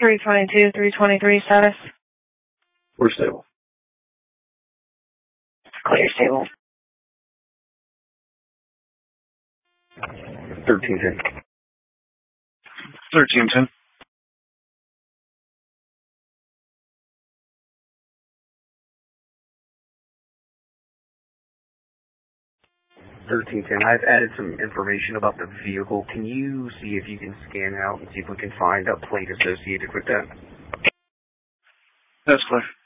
322, 323 status. We're stable. Clear stable. 1310. 1310. I've added some information about the vehicle. Can you see if you can scan out and see if we can find a plate associated with that? That's clear.